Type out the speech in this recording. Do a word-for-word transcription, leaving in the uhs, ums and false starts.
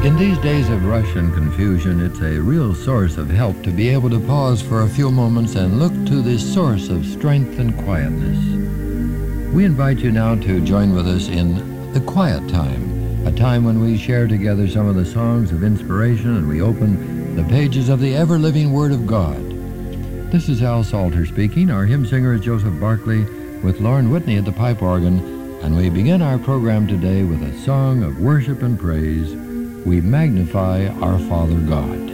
In these days of rush and confusion, it's a real source of help to be able to pause for a few moments and look to this source of strength and quietness. We invite you now to join with us in the quiet time, a time when we share together some of the songs of inspiration and we open the pages of the ever-living Word of God. This is Al Salter speaking. Our hymn singer is Joseph Barkley with Lauren Whitney at the pipe organ, and we begin our program today with a song of worship and praise. We magnify our Father God.